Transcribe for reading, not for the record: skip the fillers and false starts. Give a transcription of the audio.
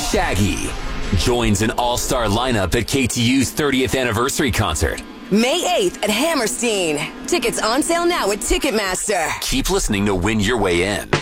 Shaggy joins an all-star lineup at KTU's 30th anniversary concert. May 8th at Hammerstein. Tickets on sale now at Ticketmaster. Keep listening to win your way in.